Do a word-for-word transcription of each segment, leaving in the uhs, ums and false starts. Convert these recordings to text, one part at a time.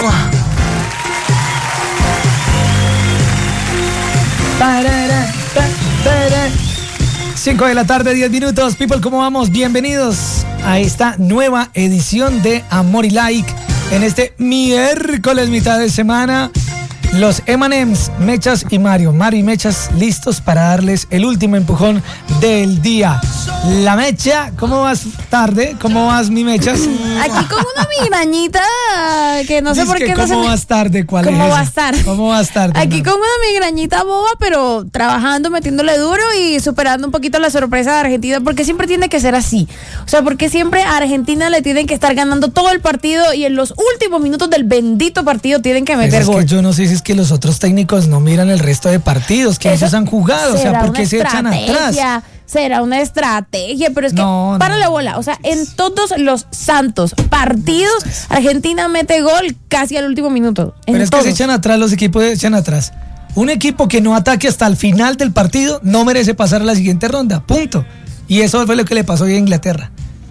cinco de la tarde, diez minutos. People, ¿cómo vamos? Bienvenidos a esta nueva edición de Amor y Like en este miércoles, mitad de semana. Los eme and eme's, Mechas y Mario. Mario y Mechas listos para darles el último empujón del día. La Mecha, ¿cómo vas tarde? ¿Cómo vas, mi Mechas? Aquí con una migrañita que no sé Dice por qué que no ¿Cómo se... vas tarde? ¿Cuál ¿Cómo es va a esa? estar? ¿Cómo vas tarde? Aquí No. con una migrañita boba, pero trabajando, metiéndole duro y superando un poquito la sorpresa de Argentina, porque siempre tiene que ser así. O sea, porque siempre a Argentina le tienen que estar ganando todo el partido y en los últimos minutos del bendito partido tienen que meter es gol. Que yo no sé si es que los otros técnicos no miran el resto de partidos que Eso ellos han jugado, o sea, ¿por qué se echan atrás? Será una estrategia, pero es que No, para no. la bola, o sea, en todos los santos partidos Argentina mete gol casi al último minuto. En Pero es todos. que se echan atrás, los equipos se echan atrás. Un equipo que no ataque hasta el final del partido no merece pasar a la siguiente ronda, punto. Y eso fue lo que le pasó hoy a Inglaterra.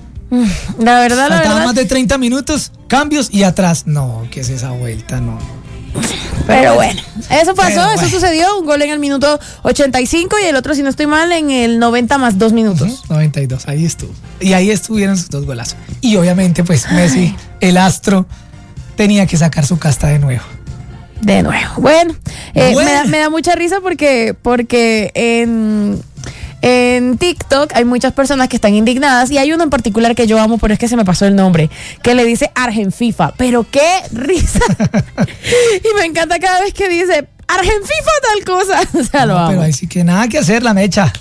La verdad, la Faltaban verdad. más de treinta minutos, cambios y atrás. No, ¿qué es esa vuelta? No. Pero bueno, eso pasó, Pero eso bueno. sucedió, un gol en el minuto ochenta y cinco y el otro, si no estoy mal, en el noventa más dos minutos. Ujú, noventa y dos, ahí estuvo. Y ahí estuvieron sus dos golazos. Y obviamente, pues Messi, el astro, tenía que sacar su casta de nuevo. De nuevo. Bueno, eh, Bueno. Me, da, me da mucha risa porque, porque en, en TikTok hay muchas personas que están indignadas y hay uno en particular que yo amo, pero es que se me pasó el nombre, que le dice Argenfifa. Pero qué risa. Y me encanta cada vez que dice Argenfifa tal cosa. O sea, lo No, amo. pero ahí sí que nada que hacer, la Mecha.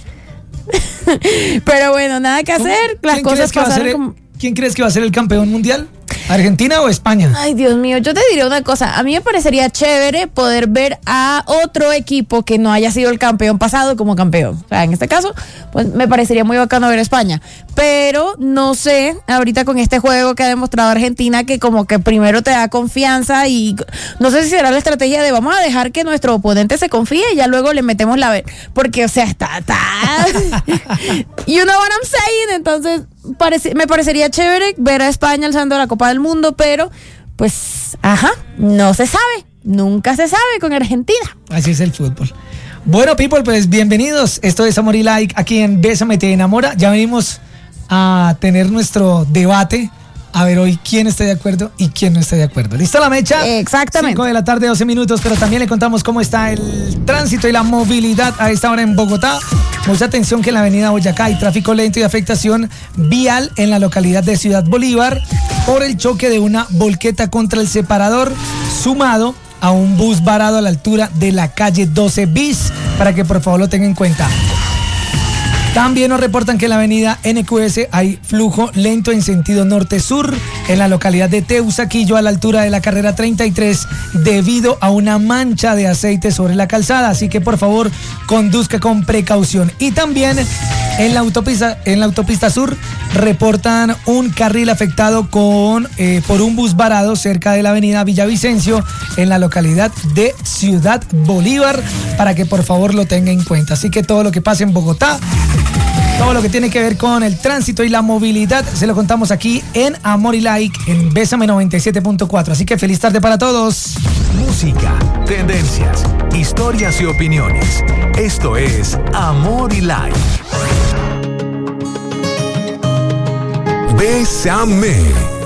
Pero bueno, nada que hacer. Las ¿Quién cosas crees que va a ser pasaron el- como... ¿Quién crees que va a ser el campeón mundial? ¿Argentina o España? Ay, Dios mío, yo te diré una cosa. A mí me parecería chévere poder ver a otro equipo que no haya sido el campeón pasado como campeón. O sea, en este caso, pues me parecería muy bacano ver a España. Pero no sé, ahorita con este juego que ha demostrado Argentina, que como que primero te da confianza y no sé si será la estrategia de vamos a dejar que nuestro oponente se confíe y ya luego le metemos la vez. Porque, o sea, está, está. You know what I'm saying? Entonces, parece, me parecería chévere ver a España alzando la Copa del Mundo, pero pues, ajá, no se sabe, nunca se sabe con Argentina. Así es el fútbol. Bueno, people, pues bienvenidos. Esto es Amor y Like aquí en Bésame Te Enamora. Ya venimos a tener nuestro debate. A ver hoy quién está de acuerdo y quién no está de acuerdo. ¿Lista la Mecha? Exactamente. cinco de la tarde, doce minutos, pero también le contamos cómo está el tránsito y la movilidad a esta hora en Bogotá. Mucha atención que en la avenida Boyacá hay tráfico lento y afectación vial en la localidad de Ciudad Bolívar por el choque de una volqueta contra el separador, sumado a un bus varado a la altura de la calle doce bis, para que por favor lo tengan en cuenta. También nos reportan que en la avenida ene cu ese hay flujo lento en sentido norte-sur en la localidad de Teusaquillo a la altura de la carrera treinta y tres debido a una mancha de aceite sobre la calzada, así que por favor conduzca con precaución. Y también en la autopista, en la autopista sur reportan un carril afectado con eh, por un bus varado cerca de la avenida Villavicencio en la localidad de Ciudad Bolívar, para que por favor lo tenga en cuenta. Así que todo lo que pase en Bogotá, todo lo que tiene que ver con el tránsito y la movilidad, se lo contamos aquí en Amor y Like, en Bésame noventa y siete punto cuatro. Así que feliz tarde para todos. Música, tendencias, historias y opiniones. Esto es Amor y Like. Bésame.